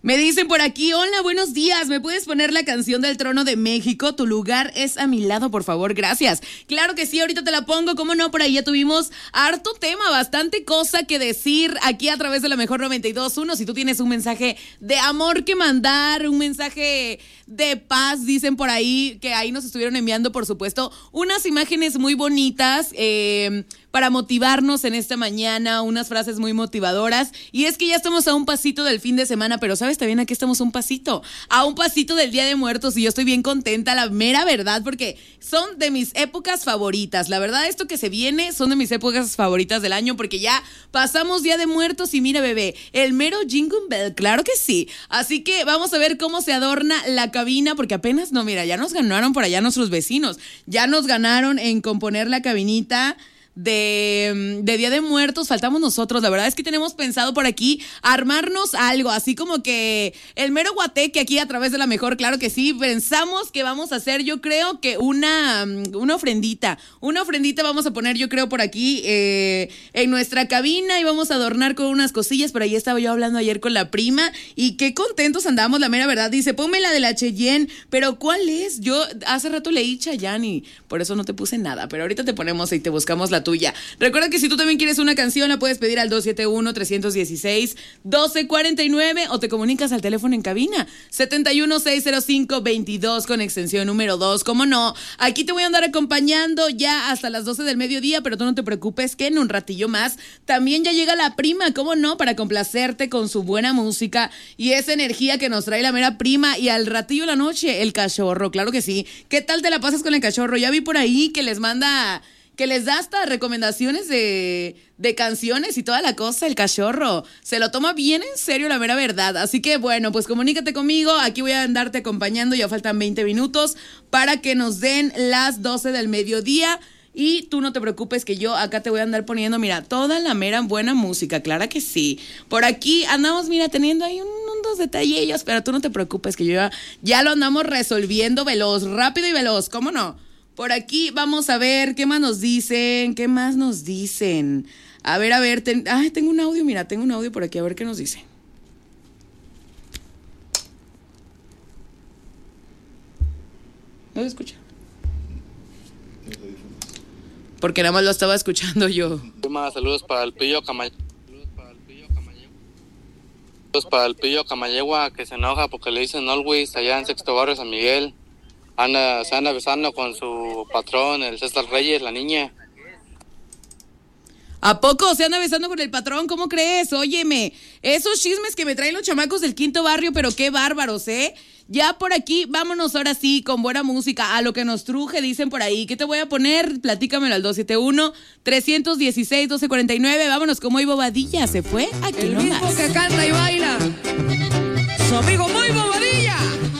Me dicen por aquí, hola, buenos días, ¿me puedes poner la canción del Trono de México? Tu lugar es a mi lado, por favor, gracias. Claro que sí, ahorita te la pongo, cómo no, por ahí ya tuvimos harto tema, bastante cosa que decir aquí a través de la Mejor 92.1. Si tú tienes un mensaje de amor que mandar, un mensaje de paz, dicen por ahí, que ahí nos estuvieron enviando, por supuesto, unas imágenes muy bonitas, para motivarnos en esta mañana, unas frases muy motivadoras. Y es que ya estamos a un pasito del fin de semana, pero ¿sabes también a qué estamos un pasito? A un pasito del Día de Muertos, y yo estoy bien contenta, la mera verdad, porque son de mis épocas favoritas. La verdad, esto que se viene son de mis épocas favoritas del año, porque ya pasamos Día de Muertos y mira, bebé, el mero Jingle Bell, claro que sí. Así que vamos a ver cómo se adorna la cabina, porque apenas, no, mira, ya nos ganaron por allá nuestros vecinos, ya nos ganaron en componer la cabinita de Día de Muertos. Faltamos nosotros. La verdad es que tenemos pensado por aquí armarnos algo, así como que el mero guateque aquí a través de la Mejor, claro que sí. Pensamos que vamos a hacer, yo creo que una ofrendita vamos a poner, yo creo, por aquí en nuestra cabina, y vamos a adornar con unas cosillas. Por ahí estaba yo hablando ayer con la prima y qué contentos andamos, la mera verdad. Dice, ponme la de la Cheyenne, pero ¿cuál es? Yo hace rato leí Chayanne y por eso no te puse nada, pero ahorita te ponemos y te buscamos la tuya. Recuerda que si tú también quieres una canción, la puedes pedir al 271-316-1249 o te comunicas al teléfono en cabina 7160522 con extensión número 2. ¿Cómo no? Aquí te voy a andar acompañando ya hasta las 12 del mediodía, pero tú no te preocupes que en un ratillo más también ya llega la prima, ¿cómo no? Para complacerte con su buena música y esa energía que nos trae la mera prima, y al ratillo de la noche el cachorro, claro que sí. ¿Qué tal te la pasas con el cachorro? Ya vi por ahí que les da hasta recomendaciones de canciones y toda la cosa. El cachorro se lo toma bien en serio, la mera verdad. Así que bueno, pues comunícate conmigo, aquí voy a andarte acompañando, ya faltan 20 minutos para que nos den las 12 del mediodía. Y tú no te preocupes que yo acá te voy a andar poniendo, mira, toda la mera buena música, claro que sí. Por aquí andamos, mira, teniendo ahí dos detallillos, pero tú no te preocupes que yo ya lo andamos resolviendo veloz, rápido y veloz, ¿cómo no? Por aquí vamos a ver qué más nos dicen, A ver, tengo un audio, mira, tengo un audio por aquí, a ver qué nos dice. ¿No se escucha? Porque nada más lo estaba escuchando yo. Saludos para el Pillo Camayegua, que se enoja porque le dicen always allá en Sexto Barrio San Miguel. Se anda besando con su patrón, el César Reyes, la niña. ¿A poco se anda besando con el patrón? ¿Cómo crees? Óyeme, esos chismes que me traen los chamacos del Quinto Barrio, pero qué bárbaros, ¿eh? Ya por aquí, vámonos ahora sí, con buena música, a lo que nos truje, dicen por ahí. ¿Qué te voy a poner? Platícamelo al 271-316-1249. Vámonos, como Ivo Bobadilla se fue. Aquí el nomás. mismo que canta y baila, su amigo